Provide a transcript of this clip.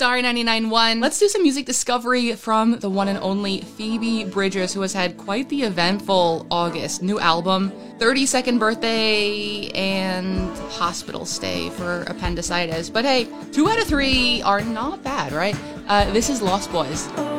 Star 99.1. Let's do some music discovery from the one and only Phoebe Bridgers, who has had quite the eventful August. New album, 32nd birthday, and hospital stay for appendicitis. But hey, 2 out of 3 are not bad, right? This is Lost Boys.